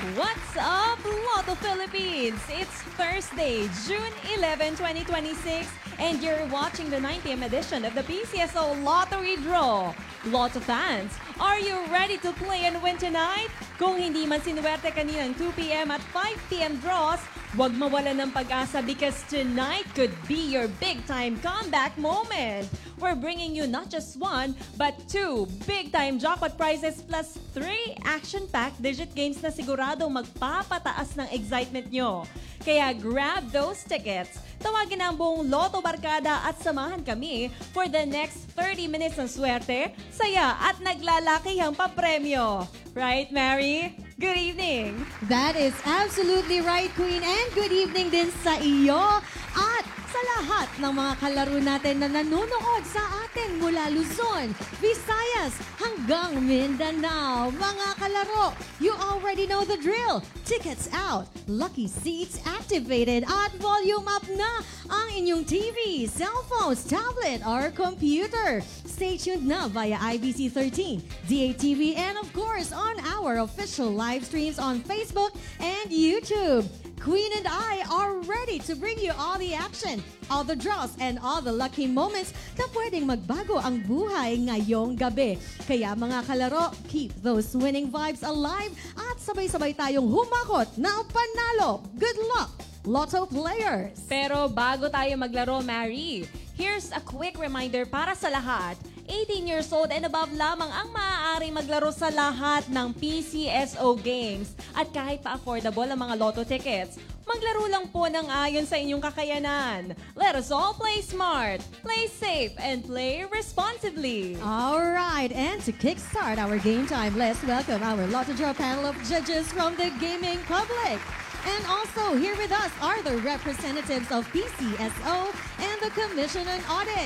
What's up, Lotto Philippines? It's Thursday, June 11, 2026, and you're watching the 9 p.m. edition of the PCSO Lottery Draw. Lotto fans, are you ready to play and win tonight? Kung hindi man sinuwerte kaninang 2 p.m. at 5 p.m. draws, huwag mawalan ng pag-asa because tonight could be your big-time comeback moment. We're bringing you not just one, but two big-time jackpot prizes plus 3 action-packed digit games na siguradong magpapataas ng excitement nyo. Kaya grab those tickets, tawagin ang buong Lotto Barkada at samahan kami for the next 30 minutes ng swerte, saya at naglalakihang papremyo. Right, Mary? Good evening! That is absolutely right, Queen. And good evening din sa iyo at sa lahat ng mga kalaro natin na nanonood sa atin mula Luzon, Visayas hanggang Mindanao. Mga kalaro, you already know the drill. Tickets out, lucky seats activated at volume up na ang inyong TV, cellphones, tablet, or computer. Stay tuned na via IBC 13, DATV, and of course on our official live streams on Facebook and YouTube. Queen and I are ready to bring you all the action, all the draws, and all the lucky moments na pwedeng magbago ang buhay ngayong gabi. Kaya mga kalaro, keep those winning vibes alive at sabay-sabay tayong humakot na panalo. Good luck, Lotto players! Pero bago tayo maglaro, Mary, here's a quick reminder para sa lahat. 18 years old and above lamang ang maaaring maglaro sa lahat ng PCSO games. At kahit pa-affordable ang mga lotto tickets, maglaro lang po ng ayon sa inyong kakayanan. Let us all play smart, play safe, and play responsibly. Alright, and to kickstart our game time, let's welcome our Lotto Draw panel of judges from the gaming public. And also here with us are the representatives of PCSO and the Commission on Audit.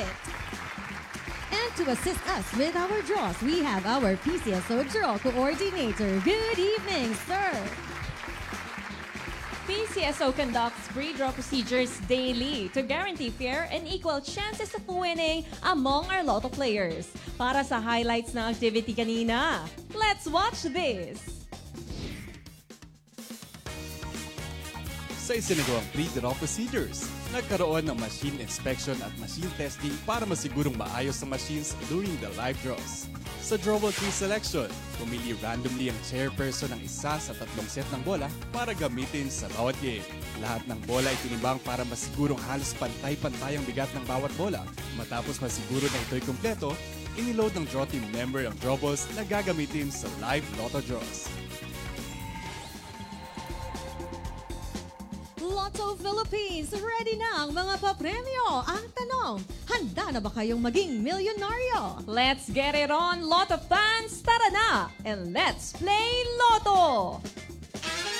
And to assist us with our draws, we have our PCSO Draw Coordinator. Good evening, sir. PCSO conducts free draw procedures daily to guarantee fair and equal chances of winning among our Lotto players. Para sa highlights ng activity kanina, let's watch this! Sa isinagawang pre-draw procedures, nagkaroon ng machine inspection at machine testing para masigurong maayos ang machines during the live draws. Sa drawable tree selection, pumili randomly ang chairperson ng isa sa 3 set ng bola para gamitin sa bawat game. Lahat ng bola ay tinimbang para masigurong halos pantay-pantay ang bigat ng bawat bola. Matapos masiguro na ito'y kumpleto, iniload ng draw team member ang drawables na gagamitin sa live lotto draws. Lotto Philippines, ready na ang mga papremyo. Ang tanong, handa na ba kayong maging milyonaryo? Let's get it on, Lotto fans! Tara na! And let's play Lotto!